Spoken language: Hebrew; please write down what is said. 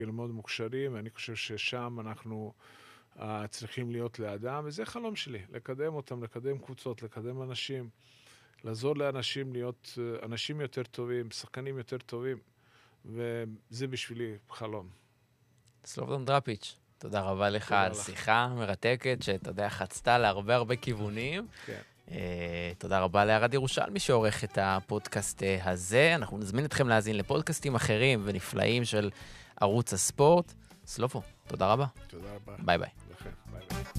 מאוד מוכשרים, ואני חושב ששם אנחנו צריכים להיות לאדם, וזה חלום שלי, לקדם אותם, לקדם קבוצות, לקדם אנשים, לעזור לאנשים להיות אנשים יותר טובים, שחקנים יותר טובים, וזה בשבילי חלום. סלובודן דראפיץ', תודה רבה לך על שיחה מרתקת, שאתה יודע, חצתה להרבה כיוונים. כן. תודה רבה לארד ירושלמי שעורך את הפודקאסט הזה. אנחנו נזמין אתכם להאזין לפודקאסטים אחרים ונפלאים של ערוץ הספורט. סלובו, תודה רבה. תודה רבה. ביי ביי. לכם, ביי ביי.